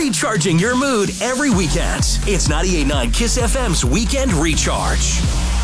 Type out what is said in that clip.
Recharging your mood every weekend. It's 98.9 KISS FM's Weekend Recharge.